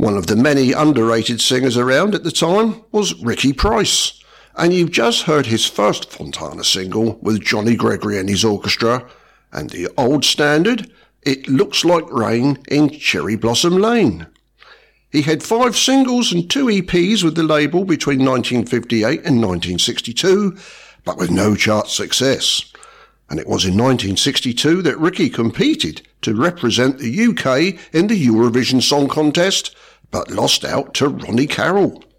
One of the many underrated singers around at the time was Ricky Price, and you've just heard his first Fontana single with Johnny Gregory and his orchestra, and the old standard, It Looks Like Rain in Cherry Blossom Lane. He had 5 singles and 2 EPs with the label between 1958 and 1962, but with no chart success. And it was in 1962 that Ricky competed to represent the UK in the Eurovision Song Contest, but lost out to Ronnie Carroll.